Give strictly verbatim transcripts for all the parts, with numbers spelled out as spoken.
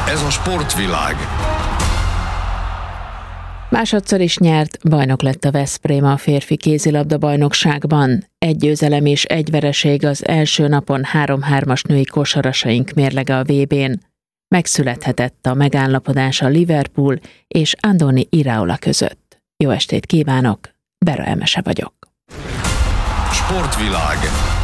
Ez a sportvilág. Másodszor is nyert, bajnok lett a Veszprém a férfi kézilabda bajnokságban. Egy győzelem és egy vereség az első napon három-hármas női kosarasaink mérlege a vé bén. Megszülethetett a megállapodás a Liverpool és Andoni Iraola között. Jó estét kívánok, Bera Emese vagyok. Sportvilág.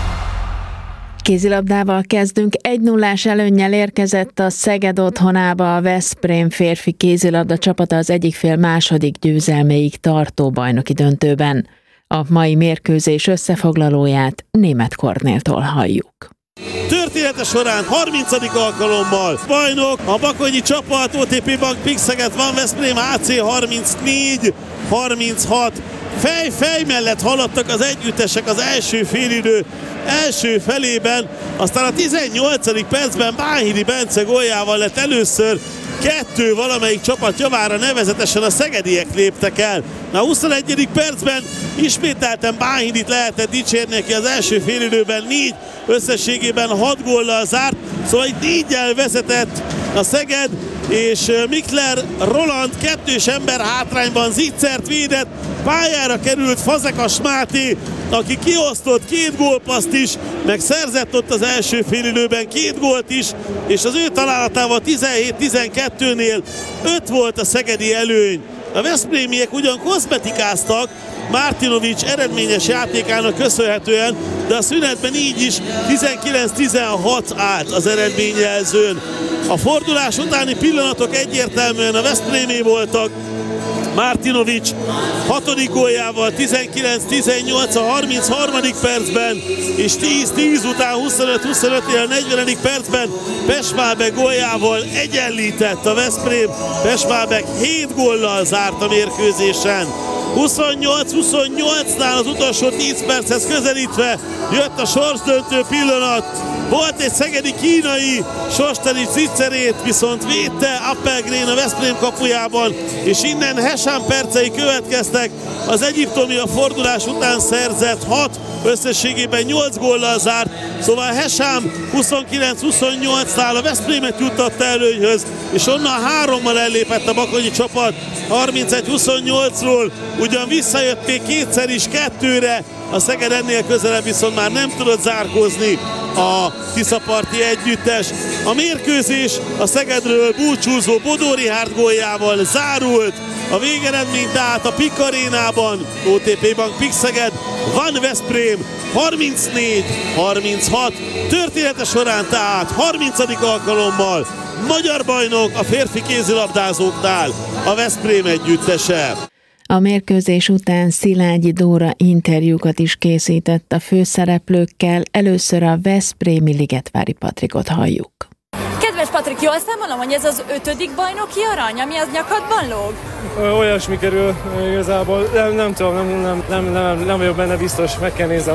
Kézilabdával kezdünk. egy nullás előnnyel érkezett a Szeged otthonába a Veszprém férfi kézilabda csapata az egyik fél második győzelméig tartó bajnoki döntőben. A mai mérkőzés összefoglalóját Németh Kornéltól halljuk. Története során harmincadik alkalommal bajnok a bakonyi csapat, o té pé Bank Pixeget van Veszprém á cé harmincnégy harminchat. Fej-fej mellett haladtak az együttesek az első félidő első felében, aztán a tizennyolcadik percben Bánhidi Bence góljával lett először kettő valamelyik csapat javára, nevezetesen a szegediek léptek el. A huszonegyedik percben ismételten Bánhidit lehetett dicsérni, aki az első félidőben négy, összességében hat góllal zárt, szóval itt négyel vezetett a Szeged, és Mikler Roland kettős ember hátrányban zicsert védett, pályára került Fazekas Máté, aki kiosztott két gólpaszt is, meg szerzett ott az első félidőben két gólt is, és az ő találatával tizenhét tizenkettőnél öt volt a szegedi előny. A veszprémiek ugyan kozmetikáztak Martinovics eredményes játékának köszönhetően, de a szünetben így is tizenkilenc tizenhat állt az eredményjelzőn. A fordulás utáni pillanatok egyértelműen a veszprémé voltak. Martinovics hatodik góljával tizenkilenc tizennyolc a harmincharmadik percben, és tíz tíz után huszonöt huszonöt-él a negyvenedik percben Pesmábek góljával egyenlített a Veszprém. Pesmábek hét góllal zárt a mérkőzésen. huszonnyolc huszonnyolcnál az utolsó tíz perchez közelítve jött a sorsdöntő pillanat. Volt egy szegedi kínai, Sostanics zicserét viszont védte Appelgren a Veszprém kapujában, és innen Hesám percei következtek. Az egyiptomi a fordulás után szerzett hat, összességében nyolc góllal zárt, szóval Hesám huszonkilenc huszonnyolcnál a Veszprémet juttatta előnyhöz, és onnan hárommal ellépett a bakonyi csapat harmincegy huszonnyolcról, ugyan visszajött még kétszer is kettőre, a Szeged ennél közelebb viszont már nem tudott zárkózni a tiszaparti együttes. A mérkőzés a Szegedről búcsúzó Bodó Richárd góljával zárult. A végeredmény tehát a Pik Arénában, o té pé Bank Pixeged, Van Veszprém harmincnégy harminchat. Története során tehát harmincadik alkalommal magyar bajnok a férfi kézilabdázóknál a Veszprém együttese. A mérkőzés után Szilágyi Dóra interjúkat is készített a főszereplőkkel, először a veszprémi Ligetvári Patrikot halljuk. Kedves Patrik, jól számolom, hogy ez az ötödik bajnoki arany, ami az nyakadban lóg? Olyasmi kerül igazából, nem, nem tudom, nem, nem, nem, nem, nem vagyok benne biztos, meg kell nézem.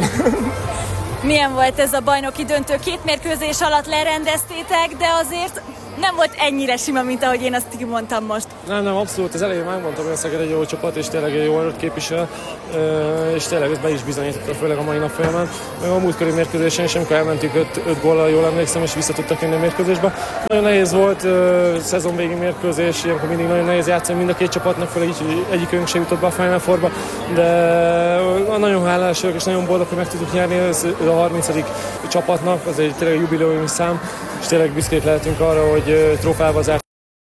Milyen volt ez a bajnoki döntő? Két mérkőzés alatt lerendeztétek, de azért nem volt ennyire sima, mint ahogy én azt kimondtam most. Nem, nem, abszolút. Az elején megmondtam, hogy a Szeged egy jó csapat, és tényleg egy jó erőt képvisel, és tényleg ezt be is bizonyította, főleg a mai nap folyamán. Meg a múltkori mérkőzésen is, amikor elmentünk öt góllal, jól emlékszem, és vissza tudtak jönni a mérkőzésbe. Nagyon nehéz volt, szezon végi mérkőzés, ilyenkor mindig nagyon nehéz játszani mind a két csapatnak, főleg így egyikünk sem jutott be a Final Fourba, de nagyon hálás vagyok, és nagyon boldog, hogy meg tudjuk nyerni ez a harmincadik csapatnak, az egy tényleg jubileumi szám, és tényleg büszkék lehetünk arra, hogy trófával zárt.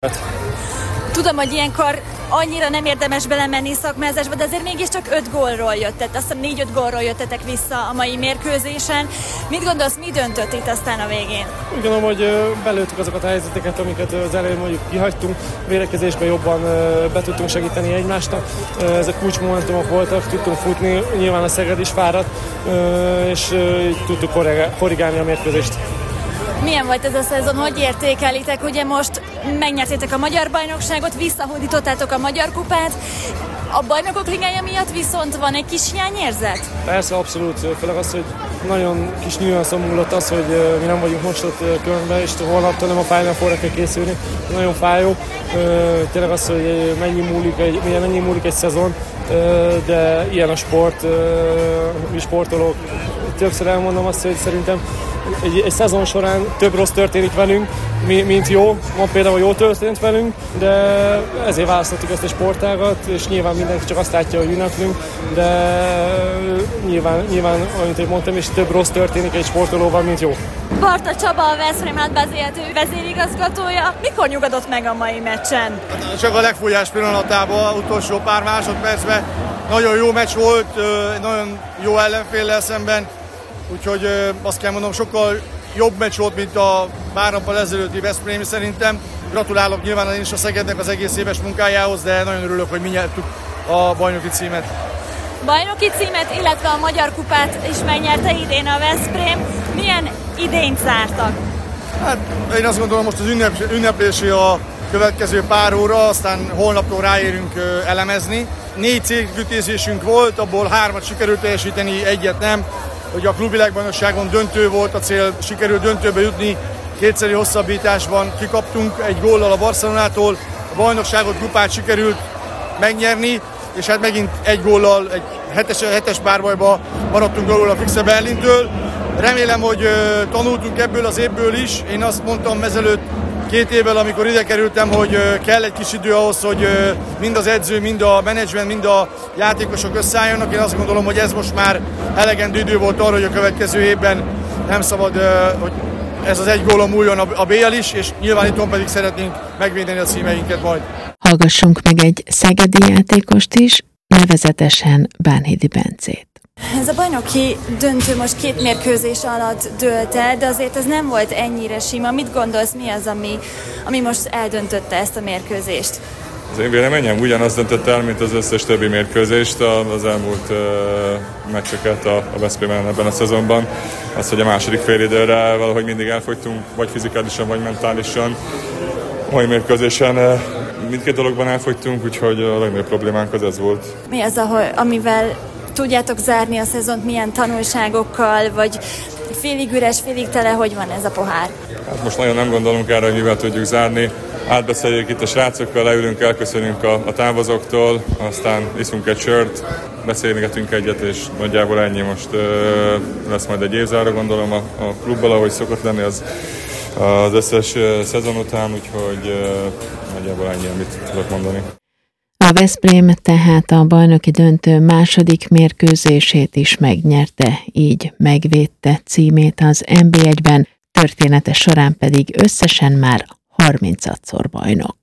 Tudom, hogy ilyenkor annyira nem érdemes belemenni szakmázásba, de azért mégiscsak öt gólról jöttet, azt hiszem négy-öt gólról jöttetek vissza a mai mérkőzésen. Mit gondolsz, mi döntött itt aztán a végén? Úgy gondolom, hogy belőttük azokat a helyzeteket, amiket az elején mondjuk kihagytunk, védekezésben jobban be tudtunk segíteni egymásnak. Ezek kulcsmomentumok voltak, tudtunk futni, nyilván a Szeged is fáradt, és tudtuk korrigálni a mérkőzést. Milyen volt ez a szezon? Hogy értékelitek? Ugye most megnyertétek a magyar bajnokságot, visszahódítottátok a magyar kupát. A bajnokok ligája miatt viszont van egy kis hiányérzet? Persze, abszolút. Főleg az, hogy nagyon kis nyilvánszom múlott az, hogy mi nem vagyunk most ott különben, és holnaptól nem a Final Fourra kell készülni. Nagyon fájó. Tényleg az, hogy mennyi múlik egy, mennyi múlik egy szezon, de ilyen a sport, mi sportolók többször elmondom azt, hogy szerintem egy, egy szezon során több rossz történik velünk, mint jó. Ma például jó történt velünk, de ezért választottuk ezt a sportágat, és nyilván mindenki csak azt látja, hogy ünneplünk, de nyilván, nyilván amit mondtam is, több rossz történik egy sportolóval, mint jó. Barta Csaba, a Veszprém átvezérhető vezérigazgatója. Mikor nyugodott meg a mai meccsen? Csak a legfújás pillanatában, utolsó pár másodpercben. Nagyon jó meccs volt, nagyon jó ellenféllel szemben, úgyhogy azt kell mondanom, sokkal jobb meccs volt, mint a pár nappal ezelőtti Veszprém szerintem. Gratulálok nyilván én is a Szegednek az egész éves munkájához, de nagyon örülök, hogy mi nyertük a bajnoki címet. Bajnoki címet, illetve a Magyar Kupát is megnyerte idén a Veszprém. Milyen idényt zártak? Hát én azt gondolom, most az ünnep, ünneplési a következő pár óra, aztán holnaptól ráérünk elemezni. Négy célkütőzésünk volt, abból hármat sikerült teljesíteni, egyet nem. Ugye a klubvilágbajnokságon döntő volt a cél, sikerült döntőbe jutni, kétszeri hosszabbításban kikaptunk egy góllal a Barcelonától, a bajnokságot, kupát sikerült megnyerni, és hát megint egy góllal, egy hetes, hetes párbajba maradtunk alul a Füchse Berlintől. Remélem, hogy uh, tanultunk ebből az évből is. Én azt mondtam ezelőtt két évvel, amikor ide kerültem, hogy uh, kell egy kis idő ahhoz, hogy uh, mind az edző, mind a menedzsment, mind a játékosok összeálljanak. Én azt gondolom, hogy ez most már elegendő idő volt arra, hogy a következő évben nem szabad, uh, hogy ez az egy gólon múljon a, a bé el is, és nyilván itthon pedig szeretnénk megvédeni a címeinket majd. Hallgassunk meg egy szegedi játékost is, nevezetesen Bánhidi Bencét. Ez a bajnoki döntő most két mérkőzés alatt dőlt el, de azért ez nem volt ennyire sima. Mit gondolsz, mi az, ami, ami most eldöntötte ezt a mérkőzést? Az én véleményem ugyanaz döntött el, mint az összes többi mérkőzést, az elmúlt uh, meccseket a, a Veszprémen ebben a szezonban. Az, hogy a második félidőre valahogy mindig elfogytunk, vagy fizikálisan, vagy mentálisan. Mai mérkőzésen uh, mindkét dologban elfogytunk, úgyhogy a legnagyobb problémánk az ez volt. Mi az, ahol, amivel tudjátok zárni a szezont, milyen tanulságokkal, vagy félig üres, félig tele, hogy van ez a pohár? Hát most nagyon nem gondolunk erre, hogy mivel tudjuk zárni. Átbeszéljük itt a srácokkal, leülünk, elköszönünk a, a távozóktól, aztán iszunk egy sört, beszélgetünk egyet, és nagyjából ennyi. Most ö, lesz majd egy évzáró, gondolom a, a klubbal, ahogy szokott lenni az, az összes ö, szezon után, úgyhogy ö, nagyjából ennyi, amit tudok mondani. A Veszprém tehát a bajnoki döntő második mérkőzését is megnyerte, így megvédte címét az en bé egyben, története során pedig összesen már harmincadszor bajnok.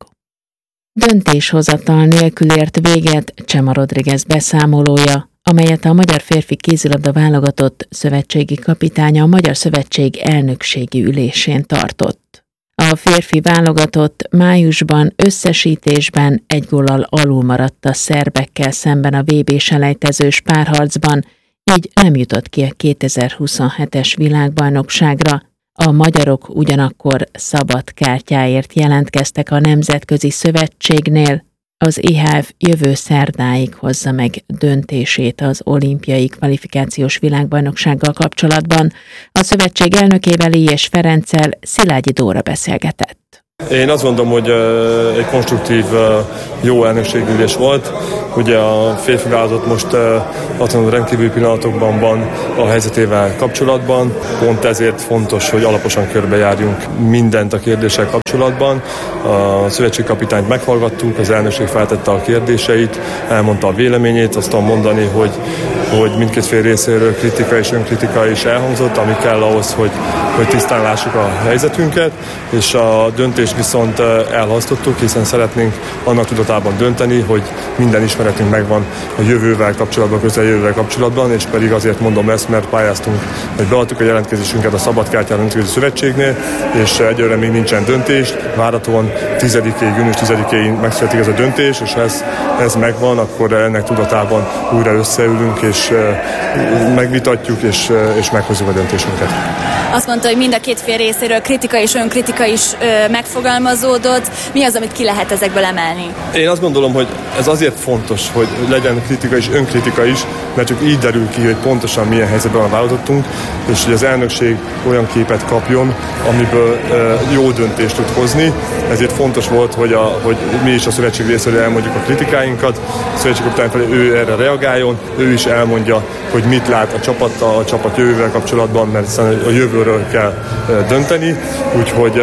Döntéshozatal nélkül ért véget Csema Rodriguez beszámolója, amelyet a magyar férfi kézilabda válogatott szövetségi kapitánya a Magyar Szövetség elnökségi ülésén tartott. A férfi válogatott májusban összesítésben egy góllal alul maradt a szerbekkel szemben a vé bé-selejtezős párharcban, így nem jutott ki a kétezer-huszonhetes világbajnokságra. A magyarok ugyanakkor szabad kártyáért jelentkeztek a Nemzetközi Szövetségnél. Az i há ef jövő szerdáig hozza meg döntését az olimpiai kvalifikációs világbajnoksággal kapcsolatban. A szövetség elnökével, Éjes Ferenccel Szilágyi Dóra beszélgetett. Én azt gondolom, hogy egy konstruktív, jó elnökségülés volt. Ugye a férfi válogatott most azon rendkívüli pillanatokban van a helyzetével kapcsolatban. Pont ezért fontos, hogy alaposan körbejárjunk mindent a kérdéssel kapcsolatban. A szövetségkapitányt meghallgattuk, az elnökség feltette a kérdéseit, elmondta a véleményét, azt tudom mondani, hogy, hogy mindkét fél részéről kritika és önkritika is elhangzott, ami kell ahhoz, hogy, hogy tisztán lássuk a helyzetünket, és a döntés viszont elhalasztottuk, hiszen szeretnénk annak tudatában dönteni, hogy minden ismeretünk megvan a jövővel kapcsolatban, közeljövővel kapcsolatban, és pedig azért mondom ezt, mert pályáztunk, hogy beadtuk a jelentkezésünket a szabadkártyán a Nemzetközi Szövetségnél, és egyelőre még nincsen döntés. Várhatóan tizedikéig, június tizedikéig megszületik ez a döntés, és ha ez, ez megvan, akkor ennek tudatában újra összeülünk, és megvitatjuk, és, és meghozzuk a döntésünket. azt mondta, hogy mind a két fél részéről kritika és önkritika is ö, megfogalmazódott. Mi az, amit ki lehet ezekből emelni? Én azt gondolom, hogy ez azért fontos, hogy legyen kritika és önkritika is, mert csak így derül ki, hogy pontosan milyen helyzetben választottunk, és hogy az elnökség olyan képet kapjon, amiből uh, jó döntést tud hozni. Ezért fontos volt, hogy, a, hogy mi is a szövetség részéről elmondjuk a kritikáinkat, a szövetségkapitány felé ő erre reagáljon, ő is elmondja, hogy mit lát a csapattal, a csapat jövővel kapcsolatban, mert a jövőről kell uh, dönteni, úgyhogy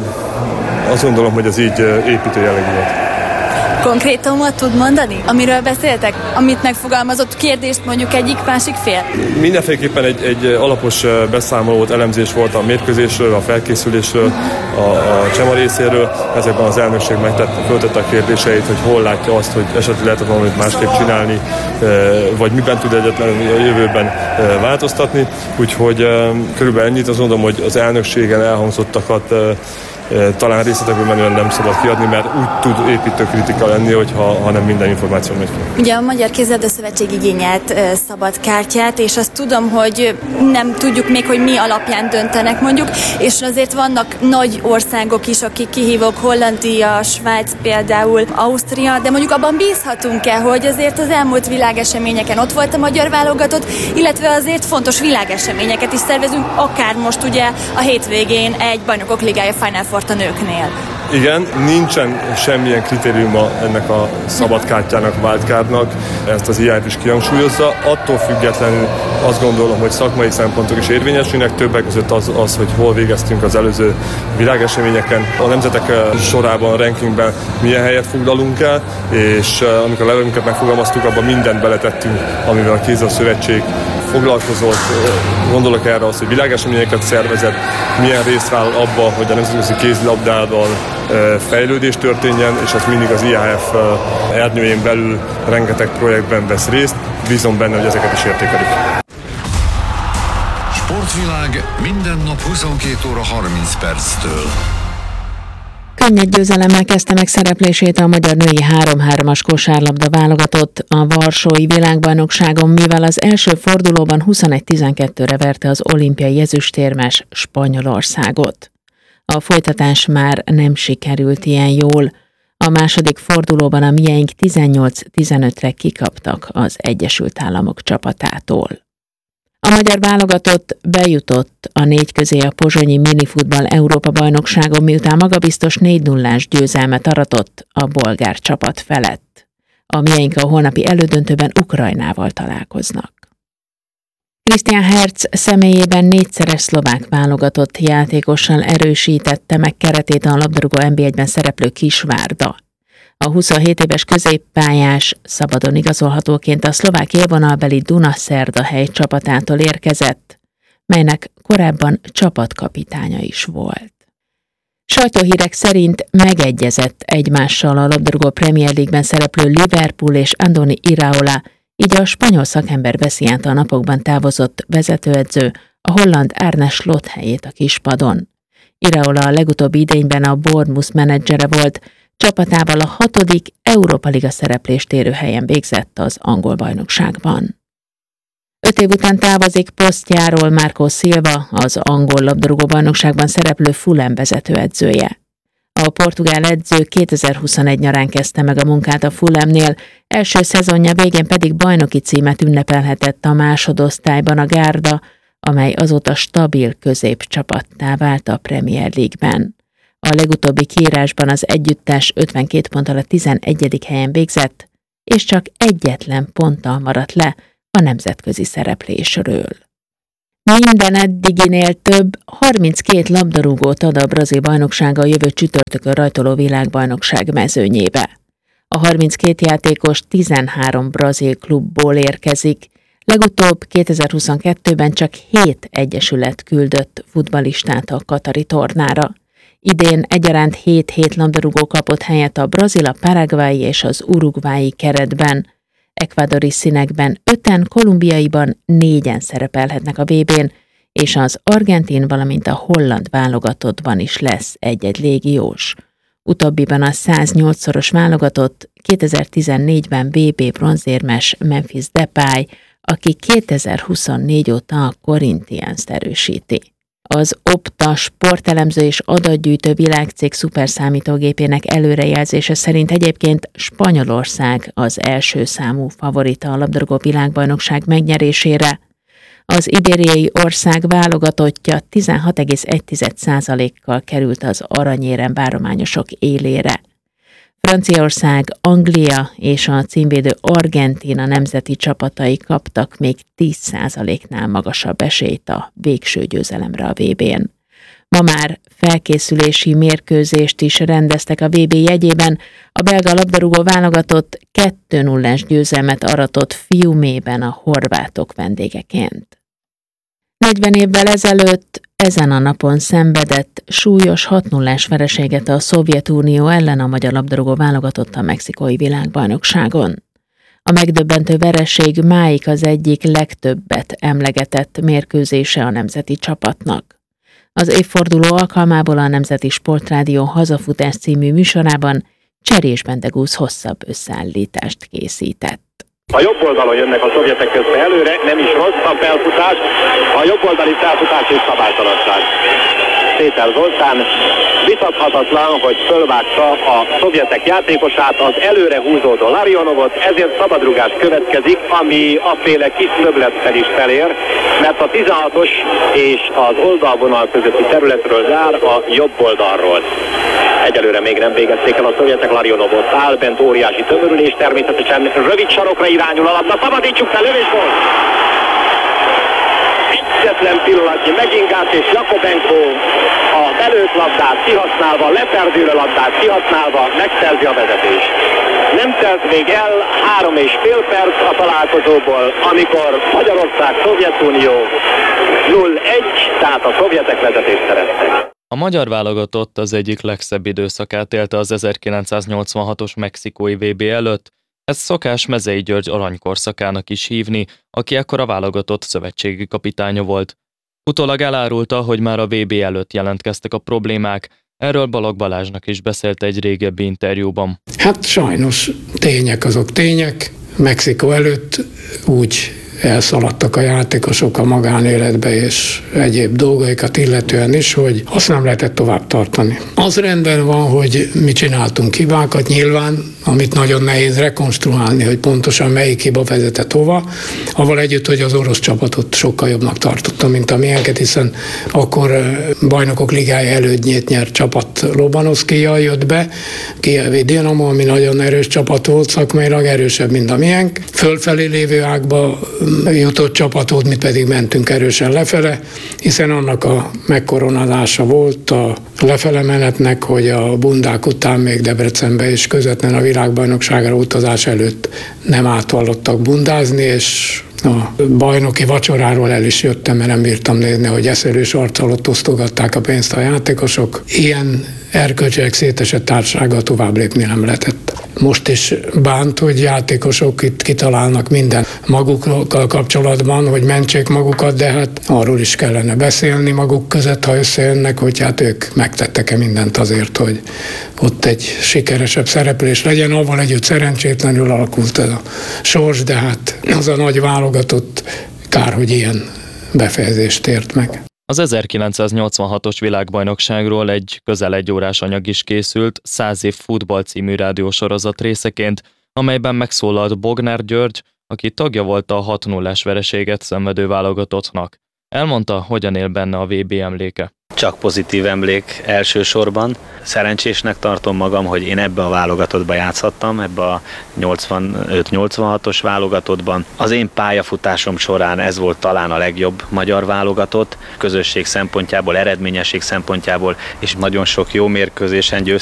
uh, azt gondolom, hogy ez így uh, építő jellegű volt. Konkrétumot tud mondani, amiről beszéltek? Amit megfogalmazott kérdést mondjuk egyik-másik fél? Mindenféleképpen egy, egy alapos beszámoló volt, elemzés volt a mérkőzésről, a felkészülésről, a, a Csema részéről. Ezekben az elnökség megtette, föltette a kérdéseit, hogy hol látja azt, hogy esetleg lehetett valamit másképp csinálni, vagy miben tud egyetlen a jövőben változtatni. Úgyhogy körülbelül ennyit, azt mondom, hogy az elnökségen elhangzottakat talán részletekben menően nem szabad kiadni, mert úgy tud építő kritika lenni, hogyha, ha nem minden információ megy ki. Ugye a Magyar Kézilabda Szövetség igényelt uh, szabad kártyát, és azt tudom, hogy nem tudjuk még, hogy mi alapján döntenek mondjuk, és azért vannak nagy országok is, akik kihívók, Hollandia, Svájc például, Ausztria, de mondjuk abban bízhatunk-e, hogy azért az elmúlt világeseményeken ott volt a magyar válogatott, illetve azért fontos világeseményeket is szervezünk, akár most ugye a hétvégén egy Bajnokok Ligája Final Four a nőknél. Igen, nincsen semmilyen kritériuma ennek a szabadkártyának, wildcardnak, ezt az i á ef is kihangsúlyozza. Attól függetlenül azt gondolom, hogy szakmai szempontok is érvényesülnek, többek között az, az, hogy hol végeztünk az előző világeseményeken. A nemzetek sorában, a rankingben milyen helyet foglalunk el, és amikor a levelünket megfogalmaztuk, abban mindent beletettünk, amivel a Kézilabda Szövetség foglalkozott, gondolok erre az, hogy világeseményeket szervezett, milyen részt vállal abba, hogy a nemzetközi kézilabdában fejlődés történjen, és az mindig az i á ef ernyőjén belül rengeteg projektben vesz részt. Bízom benne, hogy ezeket is értékelik. Sportvilág minden nap huszonkét óra harminc perctől. Könnyed győzelemmel kezdte meg szereplését a magyar női három-hármas kosárlabda válogatott a Varsói világbajnokságon, mivel az első fordulóban huszonegy tizenkettőre verte az olimpiai ezüstérmes Spanyolországot. A folytatás már nem sikerült ilyen jól. A második fordulóban a mieink tizennyolc tizenötre kikaptak az Egyesült Államok csapatától. A magyar válogatott bejutott a négy közé a pozsonyi minifutball Európa-bajnokságon, miután magabiztos négy nullás győzelmet aratott a bolgár csapat felett. A mieink a holnapi elődöntőben Ukrajnával találkoznak. Christian Herz személyében négyszeres szlovák válogatott játékossal erősítette meg keretét a labdarúgó en bé egyben szereplő Kisvárda. A huszonhét éves középpályás szabadon igazolhatóként a szlovák élvonalbeli Dunaszerdahely csapatától érkezett, melynek korábban csapatkapitánya is volt. Sajtóhírek szerint megegyezett egymással a labdarúgó Premier League-ben szereplő Liverpool és Andoni Iraola, így a spanyol szakember veszi át a napokban távozott vezetőedző a holland Arne Slot helyét a kispadon. Iraola a legutóbbi idényben a Bournemouth menedzsere volt, csapatával a hatodik Európa Liga szereplést érő helyen végzett az angol bajnokságban. Öt év után távozik posztjáról Marco Silva, az angol labdarúgó bajnokságban szereplő Fulham vezetőedzője. A portugál edző kétezer-huszonegy nyarán kezdte meg a munkát a Fulhamnél, első szezonja végén pedig bajnoki címet ünnepelhetett a másodosztályban a Gárda, amely azóta stabil középcsapattá vált a Premier League-ben. A legutóbbi kiírásban az együttes ötvenkét ponttal a tizenegyedik helyen végzett, és csak egyetlen ponttal maradt le a nemzetközi szereplésről. Minden eddiginél több, harminckét labdarúgót ad a brazil bajnoksága a jövő csütörtökön rajtoló világbajnokság mezőnyébe. A harminckét játékos tizenhárom brazil klubból érkezik, legutóbb kétezer-huszonkettőben csak hét egyesület küldött futballistát a katari tornára. Idén egyaránt hét-hét labdarúgó kapott helyet a brazil, a paraguayi és az uruguayi keretben. Ekvádori színekben öten, kolumbiaiban négyen szerepelhetnek a vé bén, és az argentin, valamint a holland válogatottban is lesz egy-egy légiós. Utóbbiban a száznyolcszoros válogatott kétezer-tizennégyben vé bé bronzérmes Memphis Depay, aki kétezer-huszonnégy óta a Corinthians-t erősíti. Az Opta sportelemző és adatgyűjtő világcég szuperszámítógépének előrejelzése szerint egyébként Spanyolország az első számú favorita a labdarúgó világbajnokság megnyerésére. Az ibériai ország válogatottja tizenhat egész egy százalékkal került az aranyérem várományosok élére. Franciaország, Anglia és a címvédő Argentína nemzeti csapatai kaptak még tíz százaléknál magasabb esélyt a végső győzelemre a vé bén. Ma már felkészülési mérkőzést is rendeztek a vé bé jegyében, a belga labdarúgó válogatott kettő nullás győzelmet aratott Fiumében a horvátok vendégeként. negyven évvel ezelőtt ezen a napon szenvedett súlyos hat nullás vereséget a Szovjetunió ellen a magyar labdarúgó válogatott a mexikói világbajnokságon. A megdöbbentő vereség máig az egyik legtöbbet emlegetett mérkőzése a nemzeti csapatnak. Az évforduló alkalmából a Nemzeti Sportrádió Hazafutás című műsorában Cserés Bendegúz hosszabb összeállítást készített. A jobb oldalon jönnek a szovjetek közben előre, nem is rossz a felfutás, a jobb oldali felfutás és szabálytalanság. Péter Zoltán vitathatatlan, hogy fölvágta a szovjetek játékosát, az előre húzódó Larionovot, ezért szabadrugás következik, ami aféle kis többlettel is felér, mert a tizenhatos és az oldalvonal közötti területről zár a jobb oldalról. Egyelőre még nem végezték el a szovjetek, Larionovot áll bent, óriási tömörülés, természetesen rövid sarokra irányul a labda, szabadítsuk fel, lövés volt! Egyetlen pillanatnyi megingás és Jakobenko a belőtt labdát kihasználva, leperdülő labdát kihasználva megszerzi a vezetést. Nem telt még el három és fél perc a találkozóból, amikor Magyarország, Szovjetunió nulla egy, tehát a szovjetek vezetést szereztek. A magyar válogatott az egyik legszebb időszakát élte az ezerkilencszáznyolcvanhatos mexikói vé bé előtt, ezt szokás Mezei György aranykorszakának is hívni, aki ekkor a válogatott szövetségi kapitánya volt. Utólag elárulta, hogy már a vé bé előtt jelentkeztek a problémák, erről Balogh Balázsnak is beszélt egy régebbi interjúban. Hát sajnos tények azok tények. Mexikó előtt úgy elszaladtak a játékosok a magánéletbe és egyéb dolgaikat illetően is, hogy azt nem lehetett tovább tartani. Az rendben van, hogy mi csináltunk hibákat, nyilván, amit nagyon nehéz rekonstruálni, hogy pontosan melyik hiba vezetett hova, avval együtt, hogy az orosz csapatot sokkal jobbnak tartottam, mint a miénket, hiszen akkor bajnokok ligája elődnyét nyert csapat Lobanovszkijjal jött be, Kijevi Dinamo, ami nagyon erős csapat volt, szakmailag erősebb, mint a miénk. Fölfelé lévő ágba jutott csapatot, mi pedig mentünk erősen lefele, hiszen annak a megkoronázása volt a lefele menetnek, hogy a bundák után még Debrecenbe és közvetlen a világbajnokságra utazás előtt nem átvallottak bundázni, és a bajnoki vacsoráról el is jöttem, mert nem bírtam nézni, hogy eszelős arccal ott osztogatták a pénzt a játékosok. Ilyen erkölcsileg szétesett társasággal tovább lépni nem lehetett. Most is bánt, hogy játékosok itt kitalálnak minden magukkal kapcsolatban, hogy mentsék magukat, de hát arról is kellene beszélni maguk között, ha összejönnek, hogy hát ők megtettek-e mindent azért, hogy ott egy sikeresebb szereplés legyen. Avval együtt szerencsétlenül alakult ez a sors, de hát az a nagy válogatott kár, hogy ilyen befejezést ért meg. Az ezerkilencszáznyolcvanhatos világbajnokságról egy közel egy órás anyag is készült, Száz év futball című rádiósorozat részeként, amelyben megszólalt Bognár György, aki tagja volt a hat nullás vereséget szenvedő válogatottnak. Elmondta, hogyan él benne a vé bé emléke. Csak pozitív emlék elsősorban. Szerencsésnek tartom magam, hogy én ebbe a válogatottba játszhattam, ebbe a nyolcvanöt nyolcvanhatos válogatottban. Az én pályafutásom során ez volt talán a legjobb magyar válogatott, közösség szempontjából, eredményesség szempontjából, és nagyon sok jó mérkőzésen győztünk.